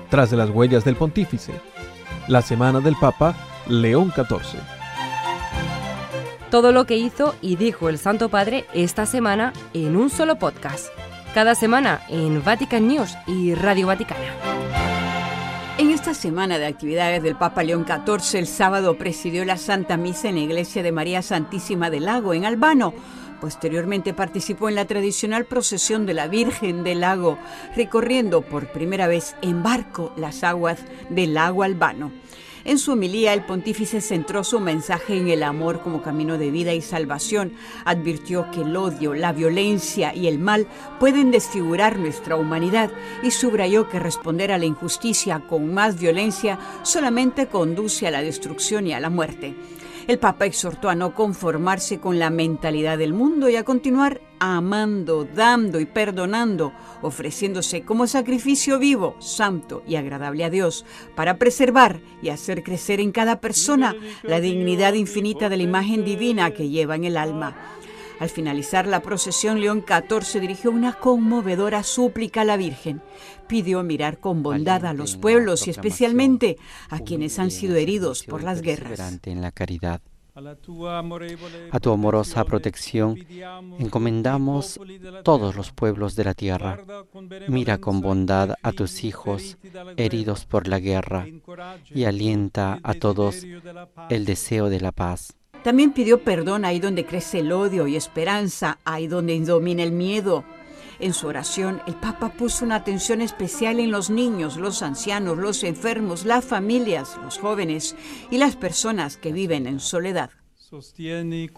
tras las huellas del pontífice. La semana del Papa León XIV. Todo lo que hizo y dijo el Santo Padre esta semana en un solo podcast. Cada semana en Vatican News y Radio Vaticana. En esta semana de actividades del Papa León XIV, el sábado presidió la Santa Misa en la Iglesia de María Santísima del Lago, en Albano. Posteriormente participó en la tradicional procesión de la Virgen del Lago, recorriendo por primera vez en barco las aguas del lago Albano. En su homilía, el pontífice centró su mensaje en el amor como camino de vida y salvación. Advirtió que el odio, la violencia y el mal pueden desfigurar nuestra humanidad y subrayó que responder a la injusticia con más violencia solamente conduce a la destrucción y a la muerte. El Papa exhortó a no conformarse con la mentalidad del mundo y a continuar amando, dando y perdonando, ofreciéndose como sacrificio vivo, santo y agradable a Dios, para preservar y hacer crecer en cada persona la dignidad infinita de la imagen divina que lleva en el alma. Al finalizar la procesión, León XIV dirigió una conmovedora súplica a la Virgen. Pidió mirar con bondad a los pueblos y especialmente a quienes han sido heridos por las guerras. En la caridad. A tu amorosa protección encomendamos todos los pueblos de la tierra. Mira con bondad a tus hijos heridos por la guerra y alienta a todos el deseo de la paz. También pidió perdón ahí donde crece el odio y esperanza, ahí donde domina el miedo. En su oración, el Papa puso una atención especial en los niños, los ancianos, los enfermos, las familias, los jóvenes y las personas que viven en soledad. Sostiene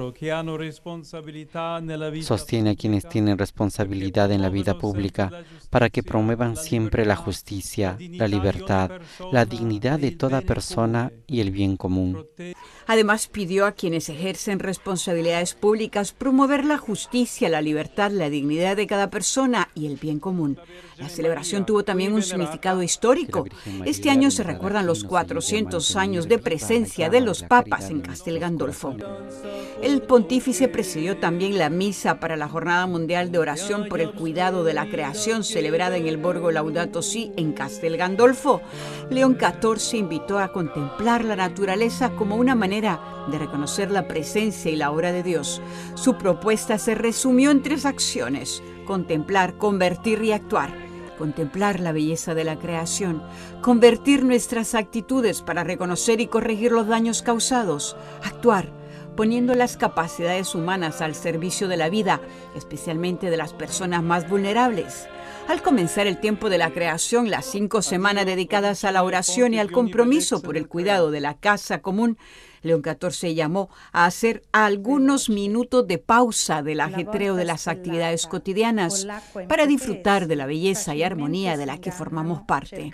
a quienes tienen responsabilidad en la vida pública para que promuevan siempre la justicia, la libertad, la dignidad de toda persona y el bien común. Además, pidió a quienes ejercen responsabilidades públicas promover la justicia, la libertad, la dignidad de cada persona y el bien común. La celebración tuvo también un significado histórico. Este año se recuerdan los 400 años de presencia de los papas en Castel Gandolfo. El pontífice presidió también la misa para la Jornada Mundial de Oración por el Cuidado de la Creación, celebrada en el Borgo Laudato Si, en Castel Gandolfo. León XIV invitó a contemplar la naturaleza como una manera de reconocer la presencia y la obra de Dios. Su propuesta se resumió en 3 acciones: contemplar, convertir y actuar. Contemplar la belleza de la creación, convertir nuestras actitudes para reconocer y corregir los daños causados, actuar, poniendo las capacidades humanas al servicio de la vida, especialmente de las personas más vulnerables. Al comenzar el tiempo de la creación, las 5 semanas dedicadas a la oración y al compromiso por el cuidado de la casa común, León XIV llamó a hacer algunos minutos de pausa del ajetreo de las actividades cotidianas para disfrutar de la belleza y armonía de la que formamos parte.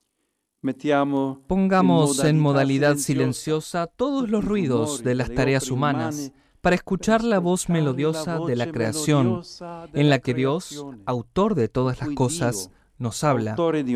Pongamos en modalidad silenciosa todos los ruidos de las tareas humanas para escuchar la voz melodiosa de la creación, en la que Dios, autor de todas las cosas, nos habla.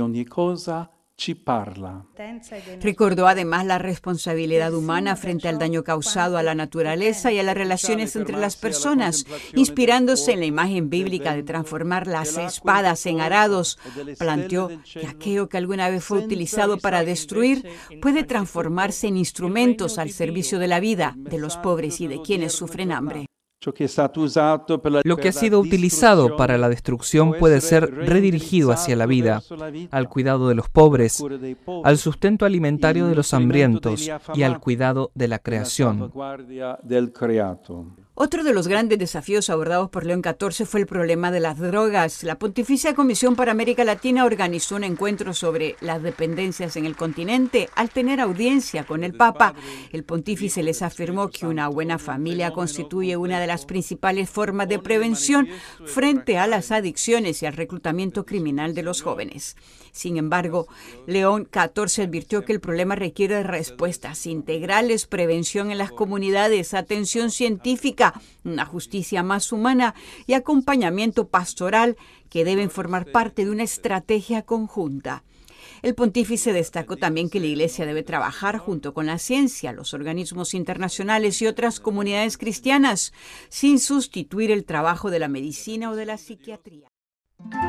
Recordó además la responsabilidad humana frente al daño causado a la naturaleza y a las relaciones entre las personas, inspirándose en la imagen bíblica de transformar las espadas en arados. Planteó que aquello que alguna vez fue utilizado para destruir puede transformarse en instrumentos al servicio de la vida, de los pobres y de quienes sufren hambre. Lo que ha sido utilizado para la destrucción puede ser redirigido hacia la vida, al cuidado de los pobres, al sustento alimentario de los hambrientos y al cuidado de la creación. Otro de los grandes desafíos abordados por León XIV fue el problema de las drogas. La Pontificia Comisión para América Latina organizó un encuentro sobre las dependencias en el continente. Al tener audiencia con el Papa, el pontífice les afirmó que una buena familia constituye una de las principales formas de prevención frente a las adicciones y al reclutamiento criminal de los jóvenes. Sin embargo, León XIV advirtió que el problema requiere respuestas integrales, prevención en las comunidades, atención científica, una justicia más humana y acompañamiento pastoral que deben formar parte de una estrategia conjunta. El pontífice destacó también que la Iglesia debe trabajar junto con la ciencia, los organismos internacionales y otras comunidades cristianas, sin sustituir el trabajo de la medicina o de la psiquiatría.